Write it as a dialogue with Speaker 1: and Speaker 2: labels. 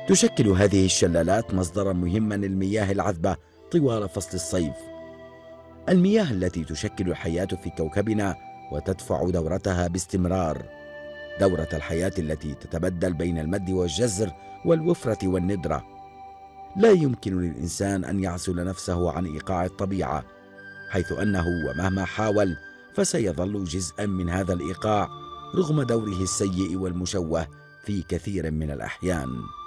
Speaker 1: تشكل هذه الشلالات مصدرا مهما للمياه العذبة طوال فصل الصيف، المياه التي تشكل الحياة في كوكبنا وتدفع دورتها باستمرار، دورة الحياة التي تتبدل بين المد والجزر والوفرة والندرة. لا يمكن للإنسان أن يعزل نفسه عن إيقاع الطبيعة، حيث أنه ومهما حاول فسيظل جزءا من هذا الإيقاع رغم دوره السيء والمشوه في كثير من الأحيان.